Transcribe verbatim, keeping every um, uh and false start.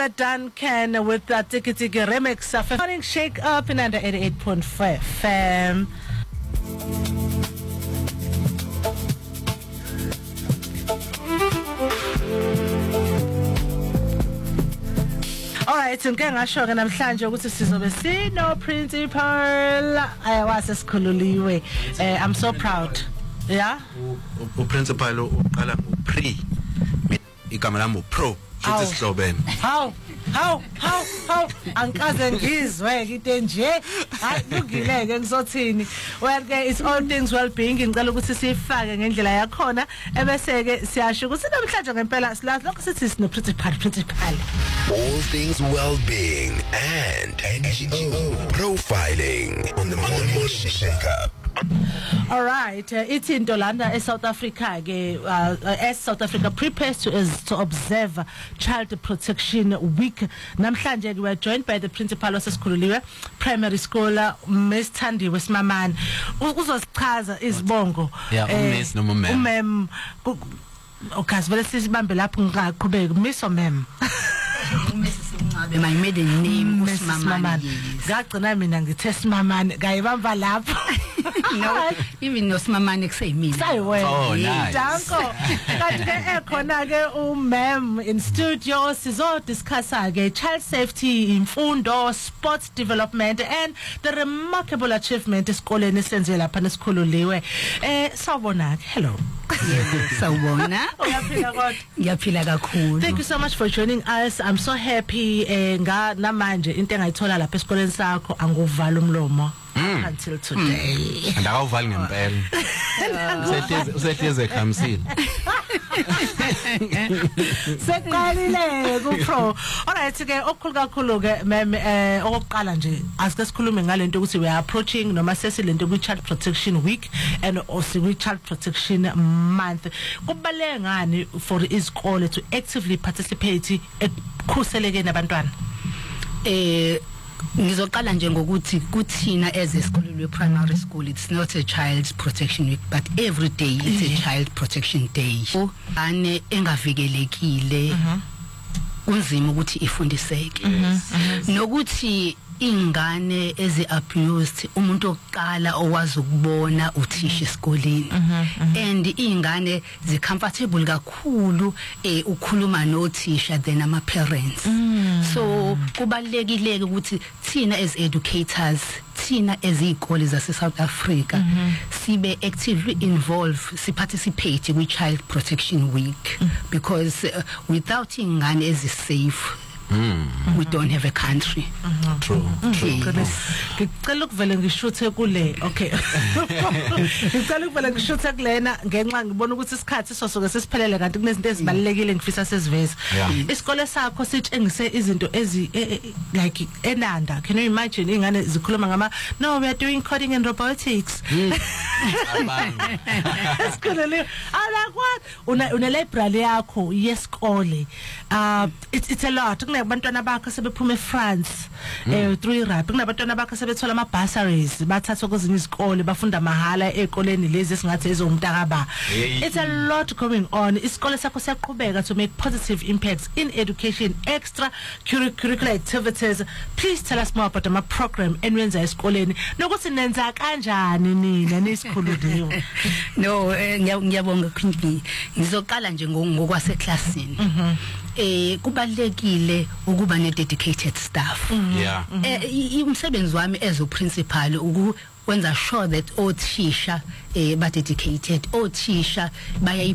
uh, Duncan with that Tiki Tiki remix of Morning Shake Up in under eighty-eight point five F M. Alright, ngeke ngasho ke namhlanje ukuthi sizobe sino principal ayawase sikhululiwe. eh I'm so proud. Yeah, u principal uqala ngo pre igama lami pro futhi sihlobene. How how how how angikaze ngizwe into nje hayi lungileke ngizothini. Well ke it's all things well being ngicela ukuthi sifake ngendlela yakhona ebese ke siyasho ukuthi namhlanje ngempela silazi lokho sithi sino principal principal all things well being and N G O profiling on the Morning Shake Up. All right, uh, it's in Dolanda, uh, South Africa. Uh, uh, as South Africa prepares to, uh, to observe Child Protection Week, namhlanje we were joined by the principal of Sesikhululiwe Primary School, Miss Thandi Wesmamani. Uzosichaza izibongo. Yeah, uMiss noma umem. Umem. Okay, vele sisibambe lapho ngaqhubeka Miss or mem. My maiden name was Mamani. Ngagcina mina ngithe Simamani ngayibamba lapho. No, even no Mamani say me. Say well. Oh, nice. Danko. Kanti ke ekhona ke umem in studio sizo discuss ke child safety, imfundo, sports development and the remarkable achievement esikoleni senze lapha nesikhululiwe. Eh sawubona. Hello. Sawubona. Uyaphila kodwa? Ngiyaphila kakhulu. Thank you so much for joining us. I'm so happy eh nga namanje into engayithola lapha esikoleni sakho anguvala umlomo until today. Andakawuvali ngempela. Usehleze usehleze ekhamsile. Seqalile ku pro. Alright ke okukhulu kakhulu ke mem eh okokuqala nje asike sikhulume ngalento ukuthi we are approaching noma sesilento ku Child Protection Week and also ku Child Protection Month. Kubaleke ngani for izikole to actively participate ekukhuselekeni abantwana? Eh Ngizoqala nje ngokuthi kuthina as a school we primary school it's not a child protection week but every day it's a child protection day. Ane engavikelekile kunzima ukuthi ifundiseke. Nokuthi ingane ezi abused umuntu oqala owazi ukubona uthisha esikoleni and ingane zi comfortable kakhulu eh ukhuluma nothisha than ama parents. So kubalekile ukuthi thina as educators thina as izikole zase South Africa sibe actively involved si participate with Child Protection Week because uh, without ingane is safe Mm. we don't have a country. Mm-hmm. True. True. Ngicela ukuvele ngishuthe kule. Okay. Ngicela ukuvele ngishuthe kulena ngenxa ngibona ukuthi isikhathi sosoke sesiphelele kanti kunezinto ezibalekile ngifisa sesiveza. Isikole sakho sitshengise izinto ezi like enanda. Can you imagine ingane zikhuluma ngama no we are doing coding and robotics. Esikoleni ala what una una library yakho yesikole. Uh it's it's a lot. Kunabantwana bakho sebephuma eFrance eh through rap kunabantwana bakho sebethola ama bursaries bathatha kwezinye izikole bafunda mahala ezikoleni lezi esingathi ezomntakaba. It's a lot going on. Isikole sakho siyaqhubeka to make positive impacts in education, extra curricular activities. Please tell us more about my program enwenza esikoleni nokuthi nenza kanjani nina nesikhululiwe. No ngiyabonga Queen. Ngizoqala nje ngokwase classini. Eh kubalekile ukuba ne dedicated staff. Yeah. Eh umsebenzi wami as a principal ukwenza sure that othisha eh ba dedicated othisha baya